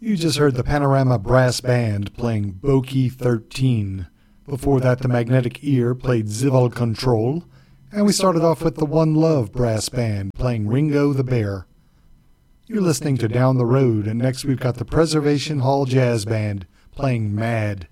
You just heard the Panorama Brass Band playing Bokeh 13. Before that, the Magnetic Ear played Zival Control. And we started off with the One Love Brass Band playing Ringo the Bear. You're listening to Down the Road, and next we've got the Preservation Hall Jazz Band playing Mad.